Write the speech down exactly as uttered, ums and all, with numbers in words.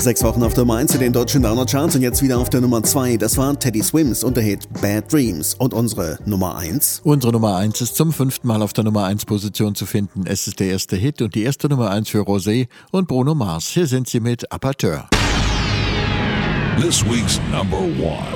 Sechs Wochen auf der Nummer eins in den deutschen Download-Charts und jetzt wieder auf der Nummer zwei. Das war Teddy Swims und der Hit Bad Dreams. Und unsere Nummer eins? Unsere Nummer eins ist zum fünften Mal auf der Nummer eins Position zu finden. Es ist der erste Hit und die erste Nummer eins für Rosé und Bruno Mars. Hier sind sie mit Apateur. This week's number one.